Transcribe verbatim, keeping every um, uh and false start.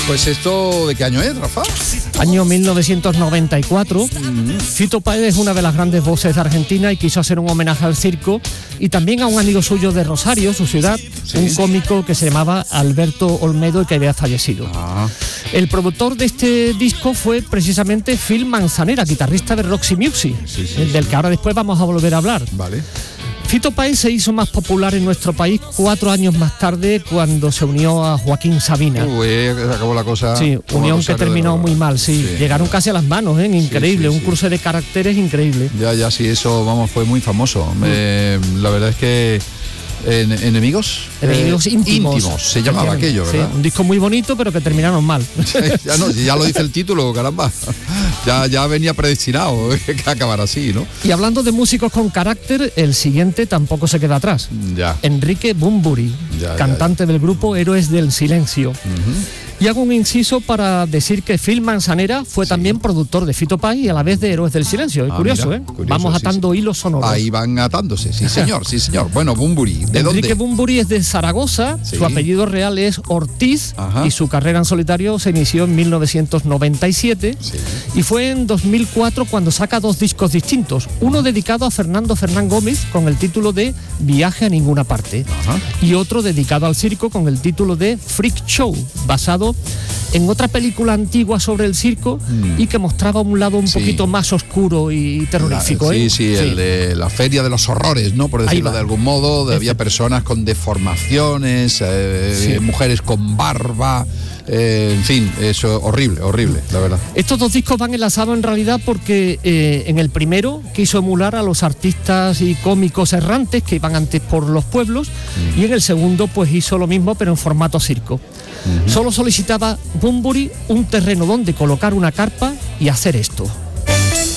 Pues esto, ¿de qué año es, Rafa? Año mil novecientos noventa y cuatro. Mm. Fito Páez es una de las grandes voces de Argentina y quiso hacer un homenaje al circo y también a un amigo suyo de Rosario, su ciudad, sí. un cómico que se llamaba Alberto Olmedo y que había fallecido. Ah. El productor de este disco fue precisamente Phil Manzanera, guitarrista de Roxy Music, sí, sí, del sí. que ahora después vamos a volver a hablar. Vale. Fito Páez se hizo más popular en nuestro país cuatro años más tarde cuando se unió a Joaquín Sabina. Uy, acabó la cosa. Sí, unión que terminó muy mal, sí. sí. Llegaron casi a las manos, ¿eh? Increíble, sí, sí, un sí. cruce de caracteres increíble. Ya, ya, sí, eso, vamos, fue muy famoso. Mm. Eh, la verdad es que En, enemigos enemigos eh, íntimos. íntimos se llamaba aquello, ¿verdad? Sí, un disco muy bonito pero que terminaron mal. ya, no, ya lo dice el título, caramba. Ya, ya venía predestinado que acabar así, ¿no? Y hablando de músicos con carácter, el siguiente tampoco se queda atrás. Ya. Enrique Bunbury, ya, cantante ya, ya. del grupo Héroes del Silencio. Uh-huh. Y hago un inciso para decir que Phil Manzanera fue sí. también productor de Fito Páez y a la vez de Héroes del Silencio. Es ah, curioso, mira, ¿eh? Curioso, Vamos atando sí, sí. hilos sonoros. Ahí van atándose, sí señor, sí señor. Bueno, Bunbury, ¿de Enrique dónde? Bunbury es de Zaragoza, sí. su apellido real es Ortiz. Ajá. Y su carrera en solitario se inició en mil novecientos noventa y siete sí. y fue en dos mil cuatro cuando saca dos discos distintos. Uno dedicado a Fernando Fernán Gómez con el título de Viaje a ninguna parte. Ajá. Y otro dedicado al circo con el título de Freak Show, basado en otra película antigua sobre el circo mm. y que mostraba un lado un sí. poquito más oscuro y terrorífico. La, sí, ¿eh? sí, sí, el de la feria de los horrores, ¿no? Por decirlo de algún modo, de había personas con deformaciones, eh, sí. mujeres con barba. Eh, en fin, eso horrible, horrible, la verdad. Estos dos discos van enlazados en realidad porque eh, en el primero quiso emular a los artistas y cómicos errantes que iban antes por los pueblos uh-huh. y en el segundo pues hizo lo mismo pero en formato circo. Uh-huh. Solo solicitaba Bunbury un terreno donde colocar una carpa y hacer esto.